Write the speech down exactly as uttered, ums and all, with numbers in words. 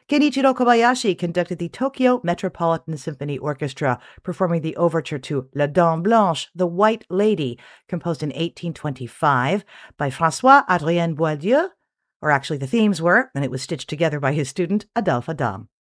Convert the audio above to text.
Kenichiro Kobayashi conducted the Tokyo Metropolitan Symphony Orchestra, performing the overture to La Dame Blanche, The White Lady, composed in eighteen twenty-five by François Adrien Boieldieu, or actually the themes were, and it was stitched together by his student Adolphe Adam.